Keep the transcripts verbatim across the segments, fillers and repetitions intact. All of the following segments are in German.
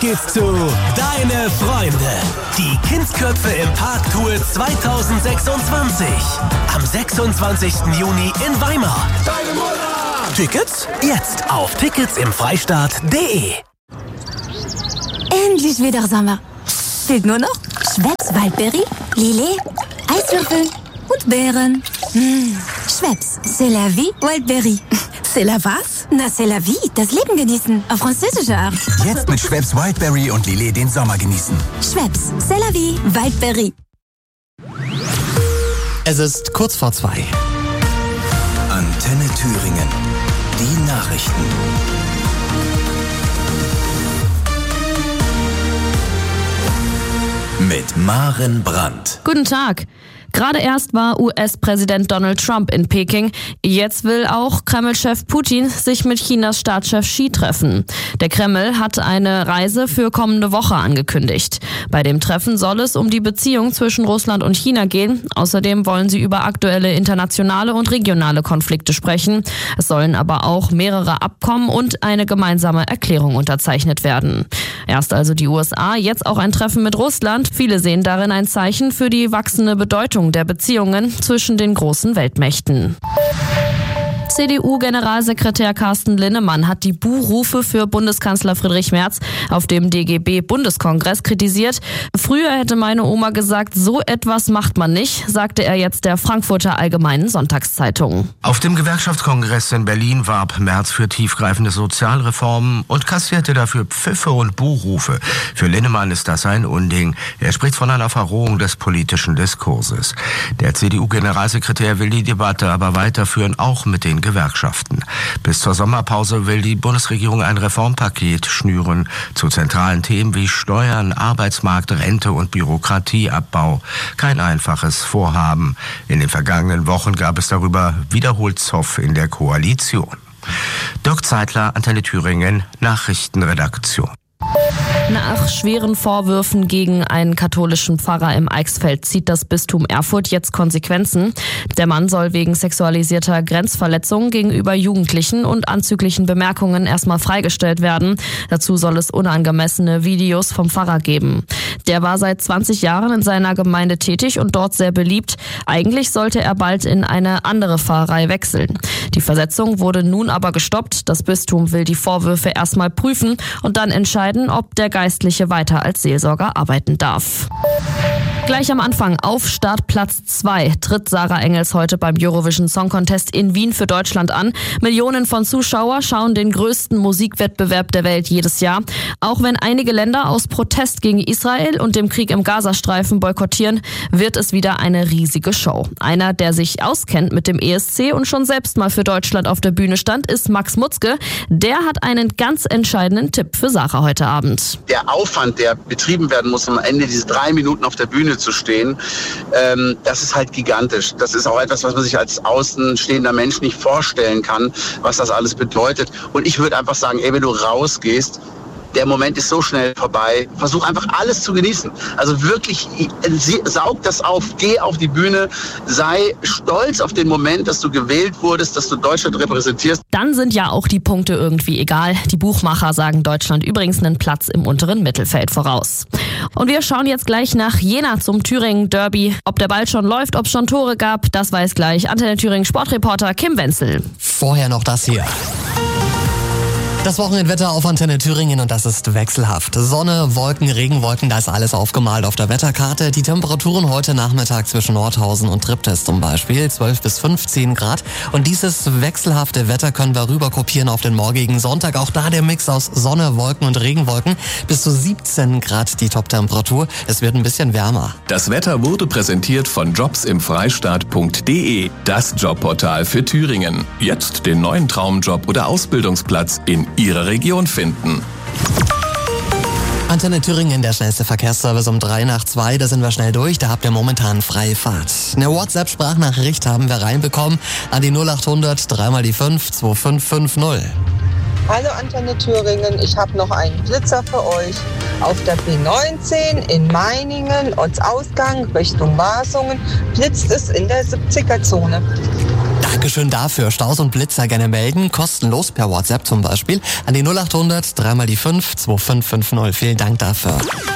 geht's zu Deine Freunde. Die Kindsköpfe im Parktour zwanzig sechsundzwanzig. Am sechsundzwanzigsten Juni in Weimar. Deine Mutter! Tickets jetzt auf tickets im freistaat punkt de. Endlich wieder Sommer. Fehlt nur noch Schweppes Waldbeere, Lillet, Eiswürfel und Beeren. Mmh. Schweppes, c'est la vie, Waldbeere. C'est la was? Na, c'est la vie, das Leben genießen. Auf französische Art. Jetzt mit Schweppes Wildberry und Lillet den Sommer genießen. Schweppes, c'est la vie, Waldbeere. Es ist kurz vor zwei. Antenne Thüringen. Die Nachrichten. Mit Maren Brandt. Guten Tag. Gerade erst war U S-Präsident Donald Trump in Peking. Jetzt will auch Kreml-Chef Putin sich mit Chinas Staatschef Xi treffen. Der Kreml hat eine Reise für kommende Woche angekündigt. Bei dem Treffen soll es um die Beziehung zwischen Russland und China gehen. Außerdem wollen sie über aktuelle internationale und regionale Konflikte sprechen. Es sollen aber auch mehrere Abkommen und eine gemeinsame Erklärung unterzeichnet werden. Erst also die U S A, jetzt auch ein Treffen mit Russland. Viele sehen darin ein Zeichen für die wachsende Bedeutung der Beziehungen zwischen den großen Weltmächten. C D U-Generalsekretär Carsten Linnemann hat die Buhrufe für Bundeskanzler Friedrich Merz auf dem D G B-Bundeskongress kritisiert. Früher hätte meine Oma gesagt, so etwas macht man nicht, sagte er jetzt der Frankfurter Allgemeinen Sonntagszeitung. Auf dem Gewerkschaftskongress in Berlin warb Merz für tiefgreifende Sozialreformen und kassierte dafür Pfiffe und Buhrufe. Für Linnemann ist das ein Unding. Er spricht von einer Verrohung des politischen Diskurses. Der C D U-Generalsekretär will die Debatte aber weiterführen, auch mit den Gewerkschaften. Bis zur Sommerpause will die Bundesregierung ein Reformpaket schnüren zu zentralen Themen wie Steuern, Arbeitsmarkt, Rente und Bürokratieabbau. Kein einfaches Vorhaben. In den vergangenen Wochen gab es darüber wiederholt Zoff in der Koalition. Dirk Zeitler, Antenne Thüringen, Nachrichtenredaktion. Nach schweren Vorwürfen gegen einen katholischen Pfarrer im Eichsfeld zieht das Bistum Erfurt jetzt Konsequenzen. Der Mann soll wegen sexualisierter Grenzverletzungen gegenüber Jugendlichen und anzüglichen Bemerkungen erstmal freigestellt werden. Dazu soll es unangemessene Videos vom Pfarrer geben. Der war seit zwanzig Jahren in seiner Gemeinde tätig und dort sehr beliebt. Eigentlich sollte er bald in eine andere Pfarrei wechseln. Die Versetzung wurde nun aber gestoppt. Das Bistum will die Vorwürfe erstmal prüfen und dann entscheiden, ob der Geistliche weiter als Seelsorger arbeiten darf. Gleich am Anfang auf Startplatz zwei tritt Sarah Engels heute beim Eurovision Song Contest in Wien für Deutschland an. Millionen von Zuschauern schauen den größten Musikwettbewerb der Welt jedes Jahr. Auch wenn einige Länder aus Protest gegen Israel und dem Krieg im Gazastreifen boykottieren, wird es wieder eine riesige Show. Einer, der sich auskennt mit dem E S C und schon selbst mal für Deutschland auf der Bühne stand, ist Max Mutzke. Der hat einen ganz entscheidenden Tipp für Sarah heute Abend. Der Aufwand, der betrieben werden muss, um am Ende diese drei Minuten auf der Bühne zu stehen, ähm, das ist halt gigantisch. Das ist auch etwas, was man sich als außenstehender Mensch nicht vorstellen kann, was das alles bedeutet. Und ich würde einfach sagen, ey, wenn du rausgehst, der Moment ist so schnell vorbei. Versuch einfach alles zu genießen. Also wirklich, saug das auf, geh auf die Bühne, sei stolz auf den Moment, dass du gewählt wurdest, dass du Deutschland repräsentierst. Dann sind ja auch die Punkte irgendwie egal. Die Buchmacher sagen Deutschland übrigens einen Platz im unteren Mittelfeld voraus. Und wir schauen jetzt gleich nach Jena zum Thüringen Derby. Ob der Ball schon läuft, ob es schon Tore gab, das weiß gleich Antenne Thüringen Sportreporter Kim Wenzel. Vorher noch das hier. Das Wochenendwetter auf Antenne Thüringen und das ist wechselhaft. Sonne, Wolken, Regenwolken, da ist alles aufgemalt auf der Wetterkarte. Die Temperaturen heute Nachmittag zwischen Nordhausen und Triptis zum Beispiel, zwölf bis fünfzehn Grad. Und dieses wechselhafte Wetter können wir rüber kopieren auf den morgigen Sonntag. Auch da der Mix aus Sonne, Wolken und Regenwolken. Bis zu siebzehn Grad die Toptemperatur. Es wird ein bisschen wärmer. Das Wetter wurde präsentiert von jobs im freistaat punkt de, das Jobportal für Thüringen. Jetzt den neuen Traumjob oder Ausbildungsplatz in Ihre Region finden. Antenne Thüringen, der schnellste Verkehrsservice um drei nach zwei, da sind wir schnell durch, da habt ihr momentan freie Fahrt. Eine WhatsApp-Sprachnachricht haben wir reinbekommen an die null acht hundert, dreimal die fünf, zwei fünf fünf null. Hallo Antenne Thüringen, ich habe noch einen Blitzer für euch. Auf der B neunzehn in Meiningen, Ortsausgang Richtung Wasungen, blitzt es in der siebziger Zone. Dankeschön dafür. Staus und Blitzer gerne melden, kostenlos per WhatsApp zum Beispiel, an die null acht hundert, dreimal die fünf, zwei fünf fünf null. Vielen Dank dafür.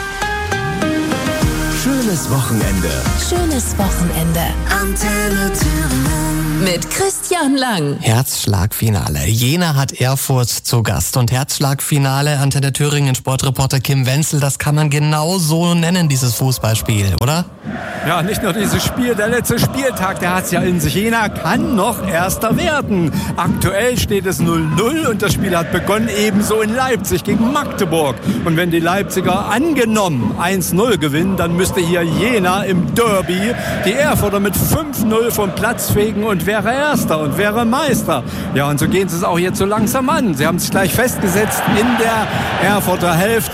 Schönes Wochenende. Schönes Wochenende. Antenne Thüringen. Mit Christian Lang. Herzschlagfinale. Jena hat Erfurt zu Gast. Und Herzschlagfinale, Antenne Thüringen, Sportreporter Kim Wenzel, das kann man genau so nennen, dieses Fußballspiel, oder? Ja, nicht nur dieses Spiel, der letzte Spieltag, der hat's ja in sich. Jena kann noch Erster werden. Aktuell steht es null null und das Spiel hat begonnen ebenso in Leipzig gegen Magdeburg. Und wenn die Leipziger angenommen eins null gewinnen, dann müsste hier Jena im Derby die Erfurter mit fünf null vom Platz fegen und wäre Erster und wäre Meister. Ja, und so gehen sie es auch jetzt so langsam an. Sie haben sich gleich festgesetzt in der Erfurter Hälfte.